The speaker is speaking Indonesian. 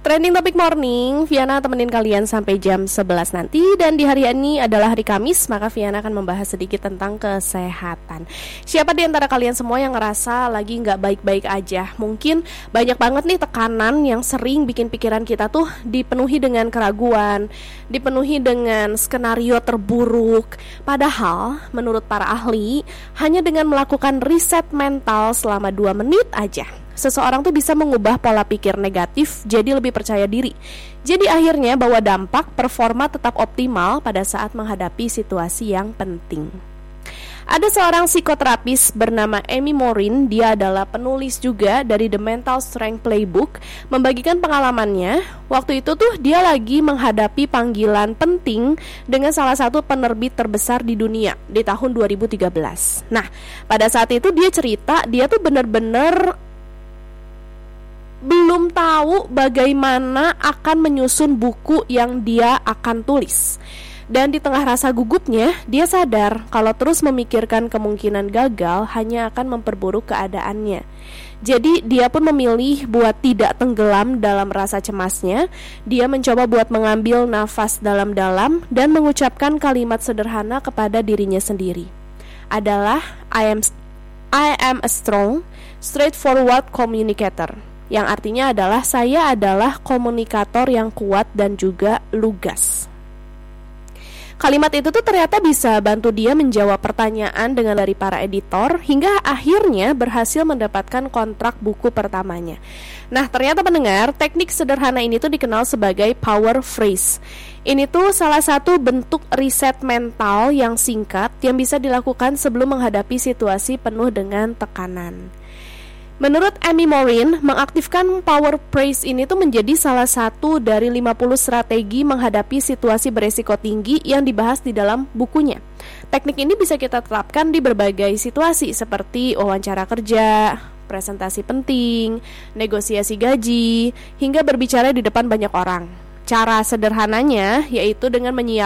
Trending Topic Morning, Viana temenin kalian sampai jam 11 nanti. Dan di hari ini adalah hari Kamis, maka Viana akan membahas sedikit tentang kesehatan. Siapa di antara kalian semua yang ngerasa lagi gak baik-baik aja? Mungkin banyak banget nih tekanan yang sering bikin pikiran kita tuh dipenuhi dengan keraguan, dipenuhi dengan skenario terburuk. Padahal menurut para ahli, hanya dengan melakukan riset mental selama 2 menit aja, seseorang tuh bisa mengubah pola pikir negatif jadi lebih percaya diri. Jadi akhirnya bawa dampak performa tetap optimal pada saat menghadapi situasi yang penting. Ada seorang psikoterapis bernama Amy Morin. Dia adalah penulis juga dari The Mental Strength Playbook. Membagikan pengalamannya, waktu itu tuh dia lagi menghadapi panggilan penting dengan salah satu penerbit terbesar di dunia di tahun 2013. Nah, pada saat itu dia cerita dia tuh bener-bener belum tahu bagaimana akan menyusun buku yang dia akan tulis. Dan di tengah rasa gugupnya, dia sadar kalau terus memikirkan kemungkinan gagal hanya akan memperburuk keadaannya. Jadi dia pun memilih buat tidak tenggelam dalam rasa cemasnya. Dia mencoba buat mengambil nafas dalam-dalam dan mengucapkan kalimat sederhana kepada dirinya sendiri. Adalah I am a strong, straightforward communicator. Yang artinya adalah saya adalah komunikator yang kuat dan juga lugas. Kalimat itu tuh ternyata bisa bantu dia menjawab pertanyaan dengan dari para editor hingga akhirnya berhasil mendapatkan kontrak buku pertamanya. Nah, ternyata pendengar, teknik sederhana ini tuh dikenal sebagai power phrase. Ini tuh salah satu bentuk riset mental yang singkat yang bisa dilakukan sebelum menghadapi situasi penuh dengan tekanan. Menurut Amy Morin, mengaktifkan power phrase ini tuh menjadi salah satu dari 50 strategi menghadapi situasi beresiko tinggi yang dibahas di dalam bukunya. Teknik ini bisa kita terapkan di berbagai situasi seperti wawancara kerja, presentasi penting, negosiasi gaji, hingga berbicara di depan banyak orang. Cara sederhananya yaitu dengan menyiapkan